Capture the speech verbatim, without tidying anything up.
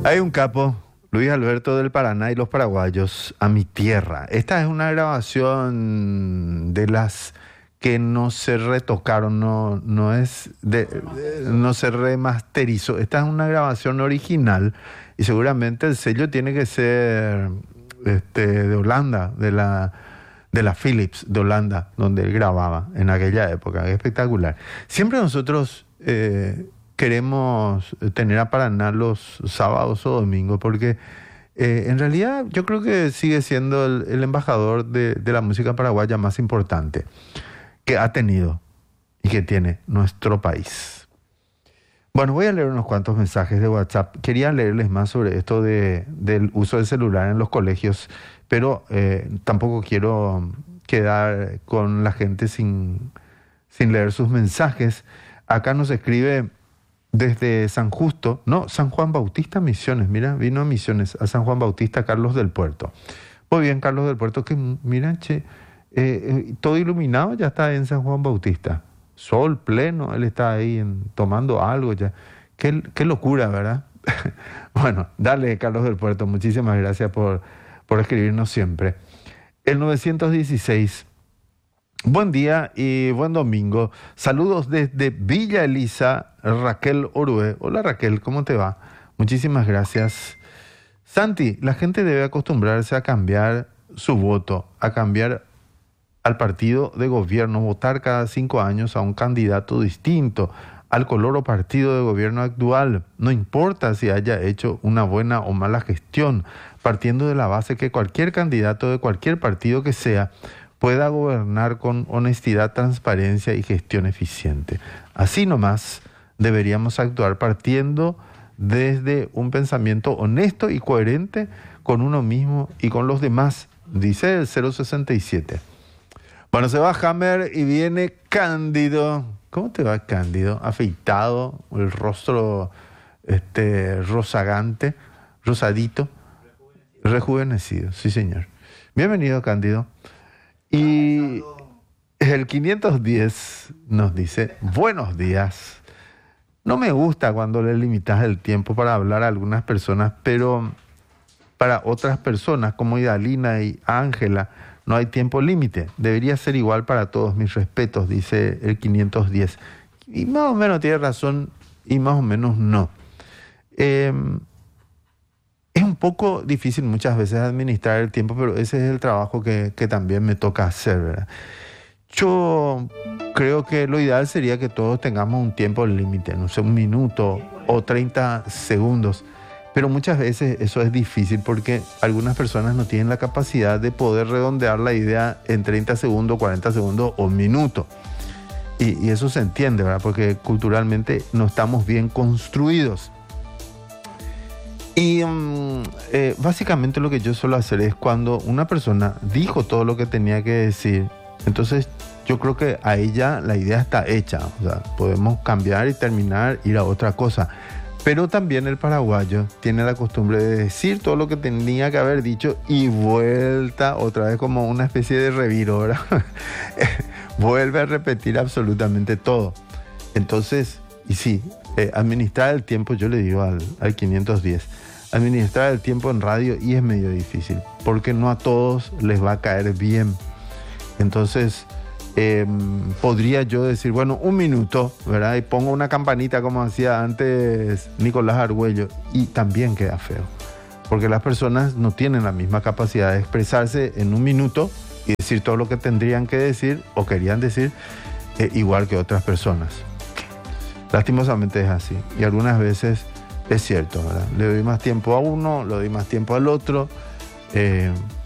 Hay un capo, Luis Alberto del Paraná y los paraguayos, a mi tierra. Esta es una grabación de las que no se retocaron, no, no es de, no se remasterizó. Esta es una grabación original y seguramente el sello tiene que ser este, de Holanda, de la, de la Philips de Holanda, donde él grababa en aquella época. Es espectacular. Siempre nosotros eh, queremos tener a Paraná los sábados o domingos porque eh, en realidad yo creo que sigue siendo el, el embajador de, de la música paraguaya más importante que ha tenido y que tiene nuestro país. Bueno, voy a leer unos cuantos mensajes de WhatsApp. Quería leerles más sobre esto de, del uso del celular en los colegios, pero eh, tampoco quiero quedar con la gente sin, sin leer sus mensajes. Acá nos escribe desde San Justo, no, San Juan Bautista Misiones, mira, vino a Misiones, a San Juan Bautista Carlos del Puerto. Muy bien, Carlos del Puerto, que mira, che, Eh, eh, todo iluminado ya está en San Juan Bautista. Sol pleno, él está ahí en, tomando algo ya. Qué, qué locura, ¿verdad? Bueno, dale, Carlos del Puerto, muchísimas gracias por, por escribirnos siempre. El novecientos dieciséis. Buen día y buen domingo. Saludos desde Villa Elisa, Raquel Orue. Hola Raquel, ¿cómo te va? Muchísimas gracias. Santi, la gente debe acostumbrarse a cambiar su voto, a cambiar al partido de gobierno, votar cada cinco años a un candidato distinto al color o partido de gobierno actual. No importa si haya hecho una buena o mala gestión, partiendo de la base que cualquier candidato de cualquier partido que sea pueda gobernar con honestidad, transparencia y gestión eficiente. Así nomás deberíamos actuar partiendo desde un pensamiento honesto y coherente con uno mismo y con los demás, dice el cero sesenta y siete. Bueno, se va Hammer y viene Cándido. ¿Cómo te va Cándido? Afeitado, el rostro este, rozagante, rosadito, rejuvenecido. rejuvenecido, sí señor. Bienvenido Cándido. Y el quinientos diez nos dice, buenos días. No me gusta cuando le limitas el tiempo para hablar a algunas personas, pero para otras personas como Idalina y Ángela, no hay tiempo límite. Debería ser igual para todos. Mis respetos, dice el quinientos diez. Y más o menos tiene razón y más o menos no. Eh, es un poco difícil muchas veces administrar el tiempo, pero ese es el trabajo que, que también me toca hacer, ¿verdad? Yo creo que lo ideal sería que todos tengamos un tiempo límite, no sé, un minuto o treinta segundos. Pero muchas veces eso es difícil porque algunas personas no tienen la capacidad de poder redondear la idea en treinta segundos, cuarenta segundos o un minuto. Y, y eso se entiende, ¿verdad? Porque culturalmente no estamos bien construidos. Y um, eh, básicamente lo que yo suelo hacer es cuando una persona dijo todo lo que tenía que decir, entonces yo creo que a ella la idea está hecha. O sea, podemos cambiar y terminar, ir a otra cosa. Pero también el paraguayo tiene la costumbre de decir todo lo que tenía que haber dicho y vuelta otra vez como una especie de reviro, ¿verdad? Vuelve a repetir absolutamente todo. Entonces, y sí, eh, administrar el tiempo, yo le digo al, al quinientos diez, administrar el tiempo en radio y es medio difícil, porque no a todos les va a caer bien. Entonces, Eh, podría yo decir, bueno, un minuto, ¿verdad? Y pongo una campanita como hacía antes Nicolás Argüello y también queda feo, porque las personas no tienen la misma capacidad de expresarse en un minuto y decir todo lo que tendrían que decir o querían decir, eh, igual que otras personas. Lastimosamente es así y algunas veces es cierto, ¿verdad? Le doy más tiempo a uno, le doy más tiempo al otro, eh,